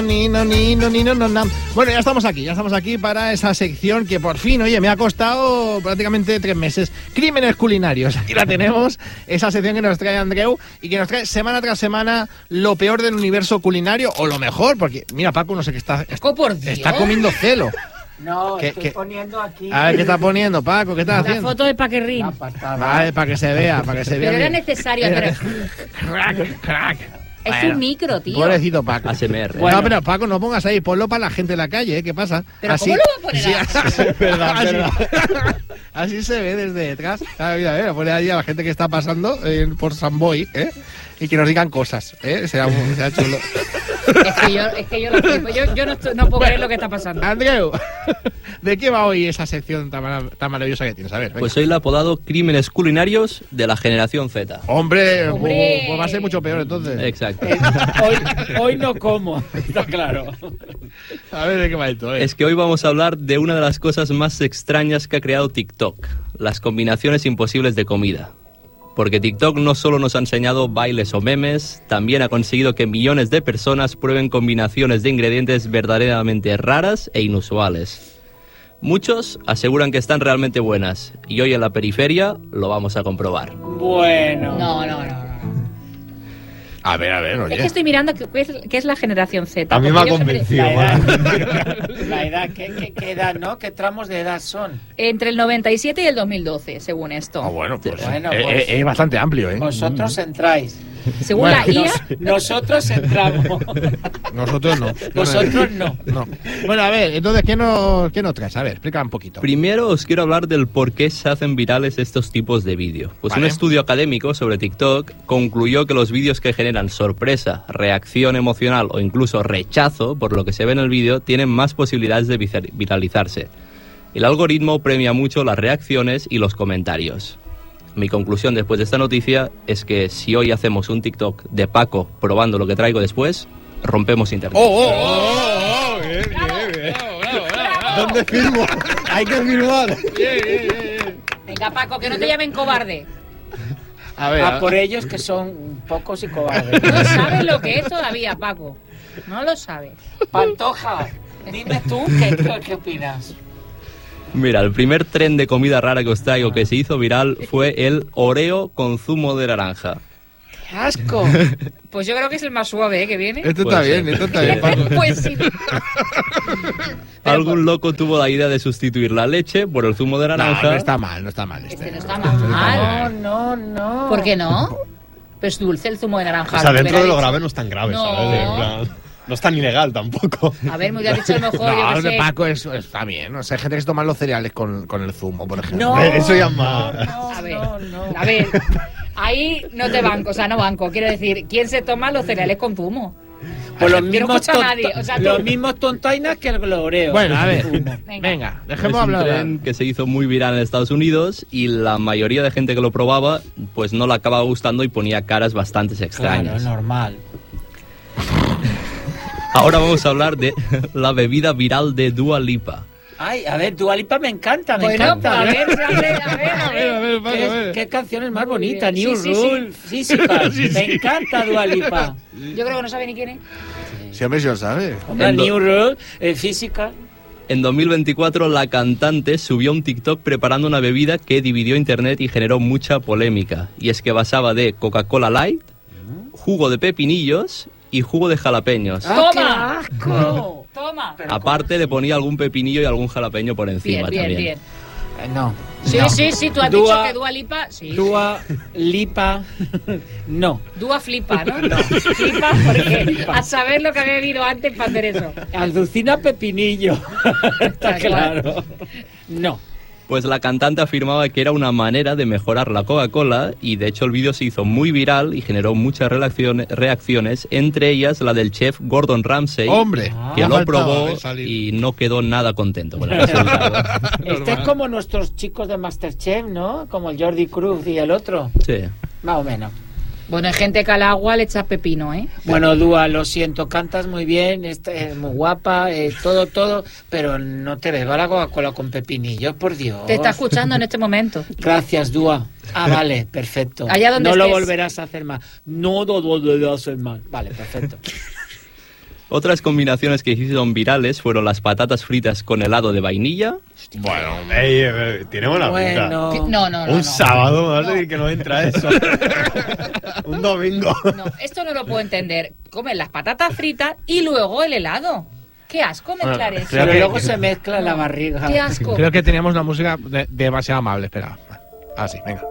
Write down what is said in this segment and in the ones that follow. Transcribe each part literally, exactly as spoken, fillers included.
ni, no, ni, no, ni, no, no, no. Bueno, ya estamos aquí, ya estamos aquí para esa sección que por fin, oye, me ha costado prácticamente tres meses. Crímenes culinarios. Aquí la tenemos, esa sección que nos trae Andreu y que nos trae semana tras semana lo peor del universo culinario o lo mejor, porque mira, Paco, no sé qué está, está, está comiendo celo. No, ¿Qué, estoy qué? poniendo aquí. A ver, ¿qué está poniendo, Paco? ¿Qué estás haciendo? La foto de Paquerrín. Vale, para que se vea, para que se vea. Pero era bien. necesario hacer. Crack, crack. Es Bueno, un micro, tío. Pobrecito Paco. A S M R. Bueno, no, pero Paco, no pongas ahí, ponlo para la gente de la calle, ¿eh? ¿Qué pasa? ¿Pero así, cómo lo va a poner sí, así? verdad, así, verdad. Así se ve desde detrás. Ah, mira, mira, pone ahí a la gente que está pasando eh, por San Boy, ¿eh? Y que nos digan cosas, ¿eh? Será, será chulo. Es que yo, es que yo lo flipo. Yo, yo no, estoy- no puedo creer lo que está pasando. Andreu, ¿de qué va hoy esa sección tan, marav- tan maravillosa que tienes? A ver, venga. Pues hoy le he apodado Crímenes Culinarios de la Generación Z. Hombre, Hombre. Pues, pues va a ser mucho peor entonces. Exacto. Hoy, hoy no como, está claro. A ver, ¿de qué va esto? Eh? Es que hoy vamos a hablar de una de las cosas más extrañas que ha creado TikTok, las combinaciones imposibles de comida. Porque TikTok no solo nos ha enseñado bailes o memes, también ha conseguido que millones de personas prueben combinaciones de ingredientes verdaderamente raras e inusuales. Muchos aseguran que están realmente buenas, y hoy en la periferia lo vamos a comprobar. Bueno. No, no, no. no. A ver, a ver, oye. Es que estoy mirando qué es, qué es la generación Z. A mí me porque ha yo siempre- convencido. La Bueno. edad, la edad ¿qué, qué, qué edad, ¿no? ¿Qué tramos de edad son? Entre el noventa y siete y el dos mil doce, según esto. Ah, bueno, pues, Bueno, eh, pues- eh, es bastante amplio, ¿eh? Vosotros entráis. Según Bueno, la I A, Nos- nosotros entramos. Nosotros no. Nosotros no. No. Bueno, a ver, entonces, ¿qué nos, qué nos traes? A ver, explica un poquito. Primero os quiero hablar del por qué se hacen virales estos tipos de vídeo. Pues Vale. un estudio académico sobre TikTok concluyó que los vídeos que generan sorpresa, reacción emocional o incluso rechazo por lo que se ve en el vídeo tienen más posibilidades de viza- viralizarse. El algoritmo premia mucho las reacciones y los comentarios. Mi conclusión después de esta noticia es que si hoy hacemos un TikTok de Paco probando lo que traigo después, rompemos internet. ¡Oh, oh, oh! oh bien, bien, bien. ¿Dónde firmo? Hay que firmar. venga Paco, que no te llamen cobarde. A ver, A por ellos que son pocos y cobardes. No sabes lo que es todavía, Paco. No lo sabes. Pantoja, dime tú qué, qué, qué opinas. Mira, el primer tren de comida rara que os traigo que se hizo viral fue el Oreo con zumo de naranja. ¡Qué asco! Pues yo creo que es el más suave, ¿eh? Que viene. esto Puede está ser. bien, esto está bien, Paco. Pues sí. Algún loco tuvo la idea de sustituir la leche por el zumo de No, naranja. no está mal, no está mal este. Este no está mal. No, no, no. ¿Por qué no? Pues es dulce el zumo de naranja. O sea, dentro Pero de lo ha grave dicho- no es tan grave, No. ¿sabes? En plan, no es tan ilegal tampoco. A ver, me hubiera dicho a lo mejor, No, yo el qué de sé. Paco es, está bien. O sea, hay gente que se toma los cereales con, con el zumo, por ejemplo. No, Eso ya es más. no, A ver, no, no. a ver, ahí no te banco, o sea, no banco. Quiero decir, ¿quién se toma los cereales con zumo? Pues los Yo no mismos, escucho a nadie, tonto- o sea, tú- los mismos tontainas que el gloreo. Bueno, a ver, Venga. venga, Es dejemos un hablar. tren que se hizo muy viral en Estados Unidos y la mayoría de gente que lo probaba pues no le acababa gustando y ponía caras bastante Claro, extrañas. normal. Ahora vamos a hablar de la bebida viral de Dua Lipa. Ay, a ver, Dua Lipa me encanta, me Bueno, encanta. a ver, a ver, a ver, a A ver, a ver. ver, Paco, a ¿Qué, ver. qué canciones más bonitas, Sí, New sí, sí. Rule, Physical. Me encanta Dua Lipa. Yo creo que no sabe ni quién es. Si hombre, si lo sabe. Hombre, Endo- New Rule, eh, Physical. En dos mil veinticuatro la cantante subió un TikTok preparando una bebida que dividió internet y generó mucha polémica. Y es que basaba de Coca-Cola Light, jugo de pepinillos y jugo de jalapeños. ¡Ah, ¡Toma! qué asco! Toma. Pero Aparte le ponía algún pepinillo y algún jalapeño por encima Bien, bien, también. bien. Eh, no. Sí, no. sí, sí, tú has Dua- dicho que Dua Lipa... Sí. Dua Lipa, no. Dua flipa, ¿no? No. Flipa porque a saber lo que había bebido antes para hacer eso. Alucina Pepinillo. Está Está claro. claro. No. Pues la cantante afirmaba que era una manera de mejorar la Coca-Cola y de hecho el vídeo se hizo muy viral y generó muchas reacciones, reacciones entre ellas la del chef Gordon Ramsay, Hombre, que me ha lo faltado, probó eh, salir. y no quedó nada contento con el resultado. Este es como nuestros chicos de Masterchef, ¿no? Como el Jordi Cruz y el otro. Sí. Más o menos. Bueno, hay gente que al agua le echa pepino, ¿eh? Bueno, Dua, lo siento, cantas muy bien, esta- es muy guapa, eh, todo, todo, pero no te bebas la Coca-Cola con pepinillos, por Dios. Te está escuchando en este momento. Gracias, Dua. Ah, vale, perfecto. Allá donde no lo estés. volverás a hacer más. No lo volverás a hacer más. Vale, perfecto. Otras combinaciones que hicieron virales fueron las patatas fritas con helado de vainilla. Bueno, ey, ey, tiene buena pinta. Bueno. Que- No, no, no. Un no. sábado, me vas a No. decir que no entra eso. Un domingo. No, esto no lo puedo entender. Comen las patatas fritas y luego el helado. Qué asco mezclar Bueno, eso. creo Pero que- luego se mezcla en la barriga. Qué asco. Creo que teníamos una música de- demasiado amable, espera. Ah, sí, venga.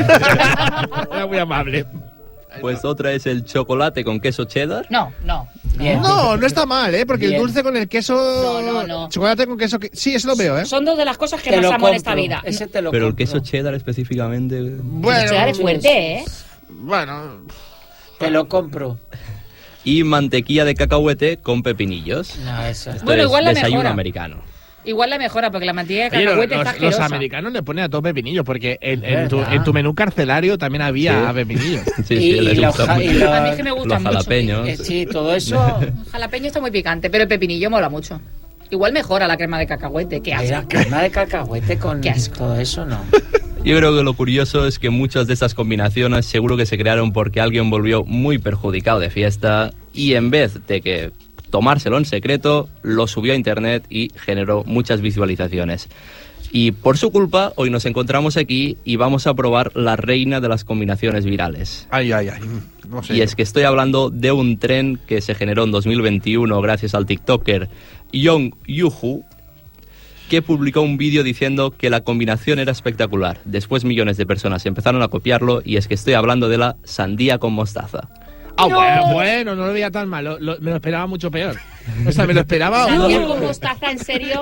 Era muy amable. Pues otra es el chocolate con queso cheddar. No, no. Bien. No, no está mal, ¿eh? Porque Bien. el dulce con el queso... No, no, no. Chocolate con queso... que- Sí, eso lo veo, ¿eh? Son dos de las cosas que Te más lo amo compro. en esta vida. Ese te lo Pero el compro. queso cheddar específicamente... Bueno, Esto es fuerte, ¿eh? bueno... Te lo compro. Y mantequilla de cacahuete con pepinillos. No, eso es. Esto Bueno, es igual la desayuno mejora. americano. Igual la mejora, porque la mantequilla de Oye, cacahuete los, está los asquerosa. americanos le ponen a todo pepinillos, porque en, en tu, ¿Verdad? en tu menú carcelario también había Sí. pepinillos. Sí, sí, Y- les y los gusta ja- mucho. y los- A mí es que me gustan Los mucho. jalapeños. Eh, sí, todo eso. El jalapeño está muy picante, pero el pepinillo mola mucho. Igual mejora la crema de cacahuete. Qué Mira, asco. crema de cacahuete con Qué asco. todo eso, no. Yo creo que lo curioso es que muchas de estas combinaciones seguro que se crearon porque alguien volvió muy perjudicado de fiesta y en vez de que tomárselo en secreto, lo subió a internet y generó muchas visualizaciones. Y por su culpa, hoy nos encontramos aquí y vamos a probar la reina de las combinaciones virales. Ay, ay, ay. No sé. Y es que estoy hablando de un tren que se generó en dos mil veintiuno gracias al TikToker Young Yuhu, que publicó un vídeo diciendo que la combinación era espectacular. Después millones de personas empezaron a copiarlo y es que estoy hablando de la sandía con mostaza. Ah, bueno, bueno, no lo veía tan mal. lo- lo- me lo esperaba mucho peor. O sea, me lo esperaba... Sandía con mostaza, ¿en serio?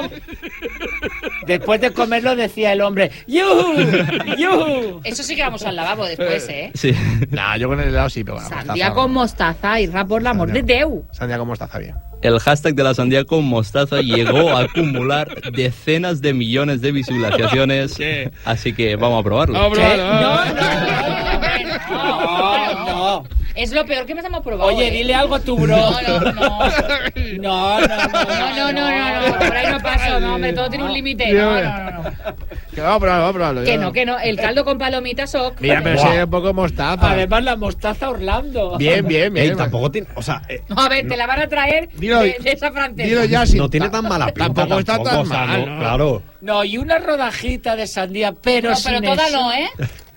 Después de comerlo decía el hombre, ¡yuhu! ¡yuhu! Eso sí que vamos al lavabo después, ¿eh? Sí. Nah, yo con el helado sí, pero bueno, Sandía mostaza, con mostaza, Irra, por el amor de Déu. Sandía con mostaza, bien. El hashtag de la sandía con mostaza llegó a acumular decenas de millones de visualizaciones. Sí. Así que vamos a probarlo. Vamos a ¿Qué? probarlo, No, vamos. no, hombre, no. No, no. Es lo peor que nos hemos probado. Oye, ¿eh? dile algo a tu bro. No, no, no. No, no, no. No, no, no, no, no, por ahí no paso, no, hombre, todo tiene un límite. No, no, no, no. Que vamos a probarlo, vamos a probarlo. Que yo- no, que no, el caldo con palomitas o... Mira, pero Buah. si hay un poco mostaza. Además, la mostaza Orlando. Bien, bien, bien. Ey, tampoco tiene. O sea, eh, No, a ver, te la van a traer Dilo- de, de esa francesa. Dilo ya, sí. no tiene tan mala pinta. Tampoco está tan o sea, mal, no, ¿no? Claro. No, y una rodajita de sandía, pero No, sin pero toda eso. no, ¿eh?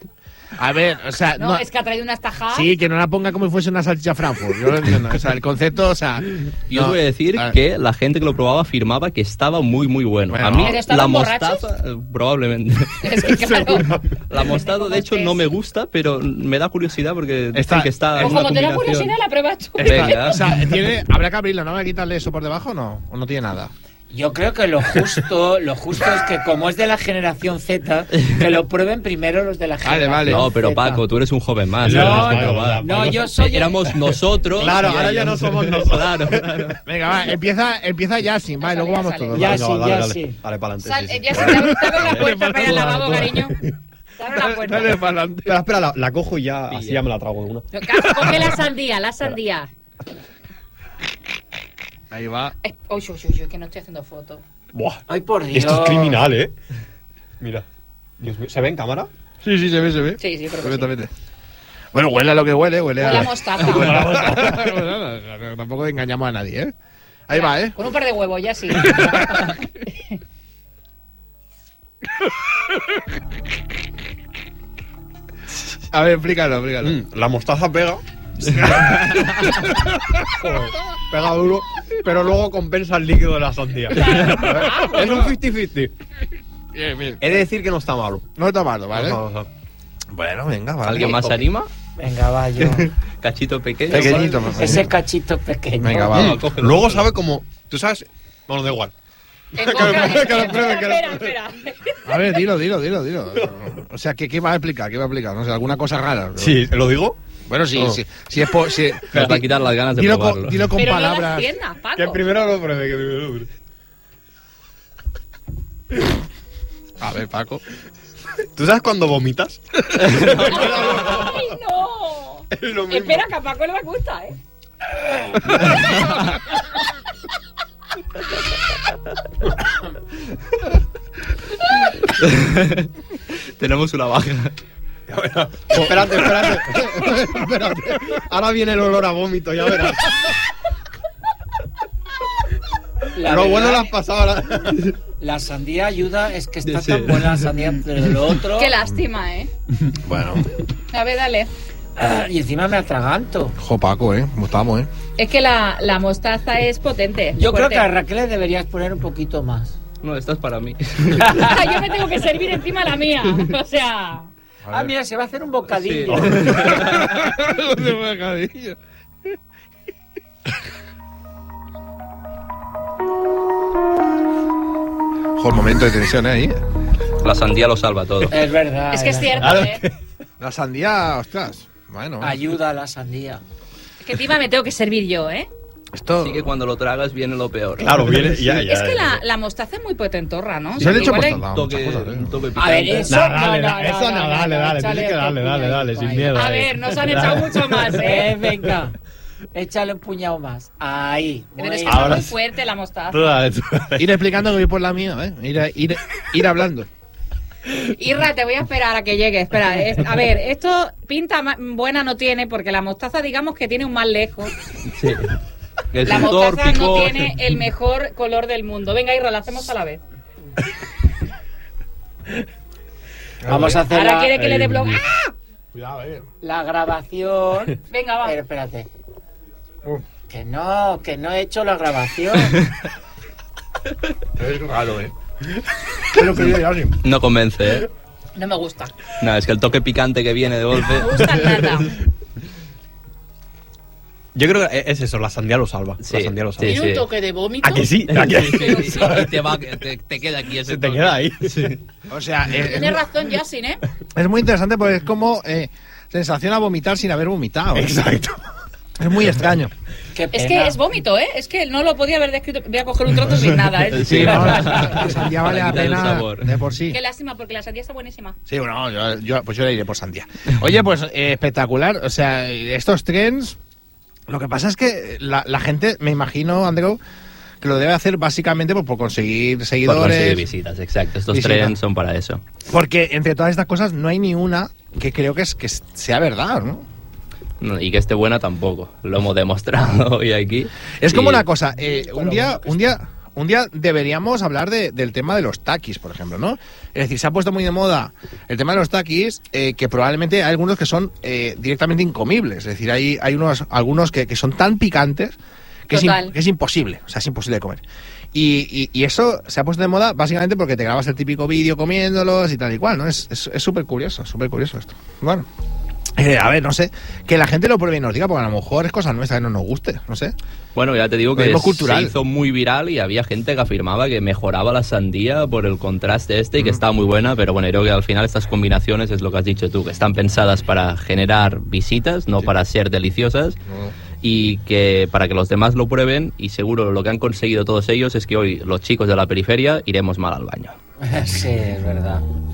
A ver, o sea, No, no, es que ha traído unas tajadas. sí, que no la ponga como si fuese una salchicha Frankfurt. Yo lo entiendo. O sea, el concepto, o sea. Yo os no. voy a decir A ver. que la gente que lo probaba afirmaba que estaba muy, muy bueno. Bueno. a mí, ¿Pero estaban la borrachos? mostaza, eh, probablemente. Es que claro. La mostaza, de hecho, no me gusta, pero me da curiosidad porque Está- dicen que está Pues en una como te da combinación. curiosidad, la pruebas tú. Venga. O sea, tiene, habrá que abrirlo, ¿no? ¿Voy a quitarle eso por debajo o no? ¿O no tiene nada? Yo creo que lo justo, lo justo es que como es de la generación Z, que lo prueben primero los de la Vale, generación vale. No, pero Z. Paco, tú eres un joven más. No, ¿sabes? no, Venga, no, va. No, yo soy... Éramos nosotros. Claro, y ahora ahí- ya no somos nosotros. Claro, claro. Venga, va, empieza, empieza Yasin, vale, luego vamos Sale, todos. Ya va. sí, Venga, ya dale, sí. dale. Dale, para adelante. Sal, sí, sí. eh, ya se te abre, te abre la puerta para ir al lavabo, cariño. Te abre la puerta. Dale para adelante. Espera, espera, la, la cojo y ya, así Pilla. ya me la trago de una. No, coge la sandía, la sandía. Ahí va. Eh, Uy, uy, uy, uy, que no estoy haciendo fotos. Buah, Ay, por Dios. esto es criminal, ¿eh? Mira. Dios mío, ¿se ve en cámara? Sí, sí, se ve, se ve. Sí, sí, creo que sí. Perfectamente. Bueno, huele a lo que huele, huele a. Huele a mostaza. Bueno, tampoco engañamos a nadie, ¿eh? Ahí va, ¿eh? Con un par de huevos, ya sí. A ver, explícalo, explícalo. Mm, la mostaza pega. Joder, pega duro, pero luego compensa el líquido de la sandía. Es un cincuenta cincuenta. Bien, bien. He de decir que no está malo. No está malo, ¿vale? No, no, no. Bueno, venga, vale. ¿Alguien más se anima? Venga, va, yo. Cachito pequeño. Pequeñito, mejor. Ese cachito pequeño. Venga, va. Mm, luego sabe como. ¿Tú sabes? Bueno, da igual. Espera, que lo pruebe, que lo espera, espera. A ver, dilo, dilo, dilo, dilo. O sea, ¿qué, qué va a explicar? ¿Qué va a explicar? No sé, alguna cosa rara. Sí, ¿lo digo? Bueno, sí, Oh. sí. Si es por. Si, Nos va a quitar las ganas de dilo, probarlo. con, dilo con Pero no las palabras. tiendas, Paco. Que primero lo pruebe, que primero lo pruebe. A ver, Paco. ¿Tú sabes cuando vomitas? ¡Ay, no! Es lo mismo. Espera, que a Paco le va a gustar, ¿eh? Tenemos una baja. Espérate, espérate. espérate. Ahora viene el olor a vómito, ya verás. La Lo bueno verdad, lo has pasado ahora. La sandía ayuda, es que está Sí. tan buena la sandía, pero lo otro... Qué lástima, ¿eh? Bueno, A ver, dale. Ah, y encima me atraganto. jo Paco, ¿eh? ¿Cómo estamos, eh? Es que la, la mostaza es potente. Yo creo fuerte. que a Raquel le deberías poner un poquito más. No, esta es para mí. Ah, yo me tengo que servir encima la mía. O sea... Ah, mira, se va a hacer un bocadillo. Jo, momento de tensión, ¿eh? Ahí. La sandía lo salva todo. Es verdad. Es que es cierto, Claro. ¿eh? La sandía, ostras. Bueno, Ayuda a la sandía. Es que encima me tengo que servir yo, ¿eh? esto... Así que cuando lo tragas viene lo peor. Claro, viene. Ya, ya, Es que ya. la, la mostaza es muy potentorra, ¿no? O Yo sea, le he hecho igual hay- mostaza. Un toque, muchas cosas, ¿eh? un toque A picante. ver, eso... Nah, no, dale, no, dale, no, eso no, no, dale, dale, échale tienes que darle, otro dale, dale, puñadito sin ahí. miedo. A ahí. ver, nos han echado mucho más, Eh, ¿eh? venga. Échale un puñado más. Ahí. Pero es que Muy está Ahora muy sí. fuerte la mostaza. Tú dale, tú dale. Ir explicando que voy por la mía, ¿eh? Ir, ir, ir hablando. Irra, te voy a esperar a que llegue. Espera, es- a ver, esto pinta ma- buena no tiene porque la mostaza, digamos que tiene un más lejos. Sí. El La tutor mostaza no picó. tiene el mejor color del mundo. Venga, Irra, la hacemos a la vez. Vamos a hacer Ahora la, quiere que le dé blog. ¡Ah! Cuidado, eh. la grabación. Venga, va. Pero espérate. Uh. Que no, que no he hecho la grabación. Es raro, eh. Es lo que yo diría, sí. No convence, ¿eh? No me gusta. No, es que el toque picante que viene de golpe. No me gusta nada. Yo creo que es eso, la sandía lo salva. La Sí, sandía lo salva. sí, Tiene sí. un toque de vómito. ¿A que sí? ¿A que sí? Y te, va, te, te queda aquí ese Se te toque. queda ahí. O sea, es, es Tiene muy- razón, Yasin, ¿eh? es muy interesante porque es como eh, sensación a vomitar sin haber vomitado. ¿eh? Exacto. Es muy extraño. Qué Es pena. que es vómito, ¿eh? Es que no lo podía haber descrito. Voy a coger un trozo sin nada, ¿eh? Sí, no, la, la sandía vale la Para quitar el pena sabor. de por sí. Qué lástima, porque la sandía está buenísima. Sí, bueno, yo, yo- pues yo le iré por sandía. Oye, pues eh, espectacular. O sea, estos trends... Lo que pasa es que la, la gente, me imagino, Andreu, que lo debe hacer básicamente por, por conseguir Por seguidores. conseguir visitas, exacto. Estos Visitas. trends son para eso. Porque entre todas estas cosas no hay ni una que creo que, es, que sea verdad, ¿no? No, y que esté buena tampoco. Lo hemos demostrado hoy aquí. Es como Y- una cosa, eh, un día, un día, un día deberíamos hablar de- del tema de los taquis, por ejemplo, ¿no? Es decir, se ha puesto muy de moda el tema de los taquis, eh, que probablemente hay algunos que son eh, directamente incomibles. Es decir, hay, hay unos, algunos que, que son tan picantes que es, Total. im- que es imposible, o sea, es imposible de comer. Y, y- y eso se ha puesto de moda básicamente porque te grabas el típico vídeo comiéndolos y tal y cual, ¿no? Es súper curioso, súper curioso esto. Bueno. Eh, a ver, no sé, que la gente lo pruebe y nos diga, porque a lo mejor es cosa nuestra que no nos guste, no sé. Bueno, ya te digo que Turismo es- cultural. se hizo muy viral y había gente que afirmaba que mejoraba la sandía por el contraste este y que estaba muy buena, pero bueno, creo que al final estas combinaciones es lo que has dicho tú, que están pensadas para generar visitas, no para ser deliciosas, y que para que los demás lo prueben, y seguro lo que han conseguido todos ellos es que hoy los chicos de la periferia iremos mal al baño. Sí, es verdad.